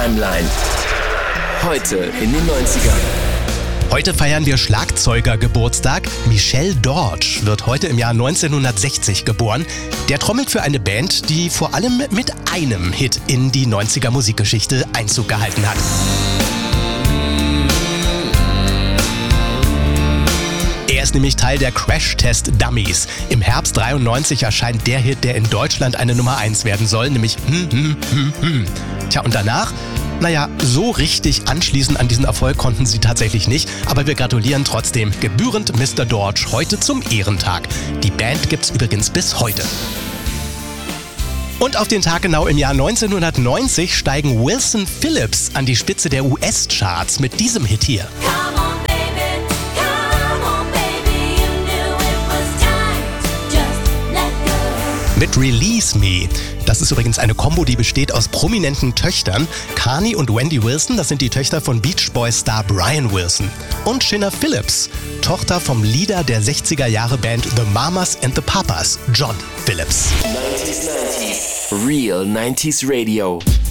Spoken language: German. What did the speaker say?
Timeline. Heute in den 90ern. Heute feiern wir Schlagzeuger-Geburtstag. Michel Dortch wird heute im Jahr 1960 geboren. Der trommelt für eine Band, die vor allem mit einem Hit in die 90er Musikgeschichte Einzug gehalten hat. Er ist nämlich Teil der Crash Test Dummies. Im Herbst 93 erscheint der Hit, der in Deutschland eine Nummer 1 werden soll, nämlich Tja, und danach? Naja, so richtig anschließen an diesen Erfolg konnten sie tatsächlich nicht, aber wir gratulieren trotzdem gebührend Mr. Dortch heute zum Ehrentag. Die Band gibt's übrigens bis heute. Und auf den Tag genau im Jahr 1990 steigen Wilson Phillips an die Spitze der US-Charts mit diesem Hit hier. Mit Release Me. Das ist übrigens eine Kombo, die besteht aus prominenten Töchtern. Carney und Wendy Wilson, das sind die Töchter von Beach Boys-Star Brian Wilson. Und Shinna Phillips, Tochter vom Leader der 60er-Jahre-Band The Mamas and the Papas, John Phillips. 90s. Real 90s Radio.